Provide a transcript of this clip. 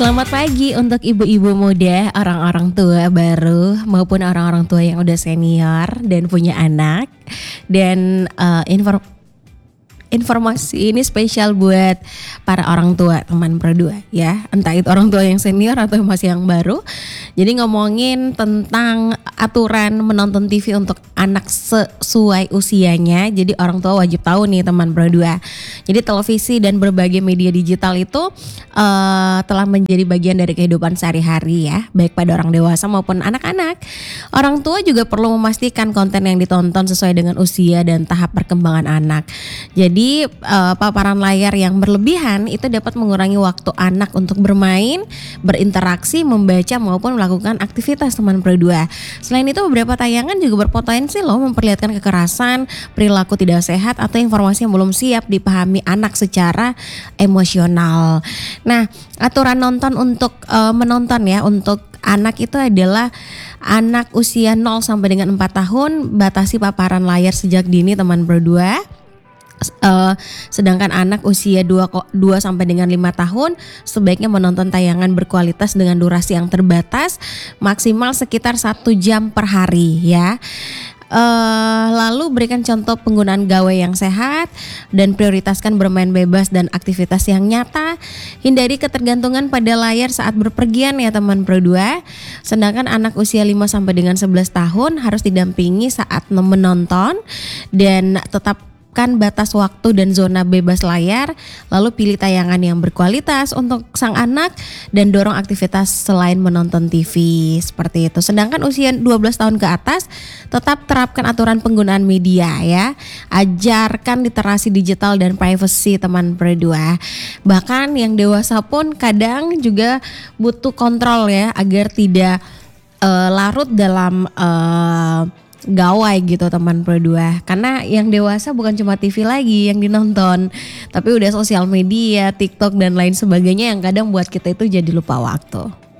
Selamat pagi untuk ibu-ibu muda, orang-orang tua baru maupun orang-orang tua yang udah senior dan punya anak. Dan informasi ini spesial buat para orang tua teman Pro 2 ya. Entah itu orang tua yang senior atau masih yang baru. Jadi ngomongin tentang aturan menonton TV untuk anak sesuai usianya. Jadi orang tua wajib tahu nih teman Pro 2. Jadi televisi dan berbagai media digital itu telah menjadi bagian dari kehidupan sehari-hari ya, baik pada orang dewasa maupun anak-anak. Orang tua juga perlu memastikan konten yang ditonton sesuai dengan usia dan tahap perkembangan anak. Jadi paparan layar yang berlebihan itu dapat mengurangi waktu anak untuk bermain, berinteraksi, membaca maupun melakukan aktivitas teman Pro 2. Selain itu beberapa tayangan juga berpotensi loh memperlihatkan kekerasan, perilaku tidak sehat atau informasi yang belum siap dipahami anak secara emosional. Nah, aturan nonton untuk menonton ya untuk anak itu adalah anak usia 0 sampai dengan 4 tahun batasi paparan layar sejak dini teman Pro 2. Sedangkan anak usia 2 sampai dengan 5 tahun sebaiknya menonton tayangan berkualitas dengan durasi yang terbatas maksimal sekitar 1 jam per hari ya. Lalu berikan contoh penggunaan gawai yang sehat dan prioritaskan bermain bebas dan aktivitas yang nyata. Hindari ketergantungan pada layar saat berpergian ya teman Pro 2. Sedangkan anak usia 5 sampai dengan 11 tahun harus didampingi saat menonton dan tetapkan batas waktu dan zona bebas layar, lalu pilih tayangan yang berkualitas untuk sang anak dan dorong aktivitas selain menonton TV seperti itu. Sedangkan usia 12 tahun ke atas tetap terapkan aturan penggunaan media ya. Ajarkan literasi digital dan privacy teman Pro 2. Bahkan yang dewasa pun kadang juga butuh kontrol ya agar tidak larut dalam gawai gitu teman Pro 2. Karena yang dewasa bukan cuma TV lagi yang dinonton, tapi udah sosial media, TikTok dan lain sebagainya yang kadang buat kita itu jadi lupa waktu.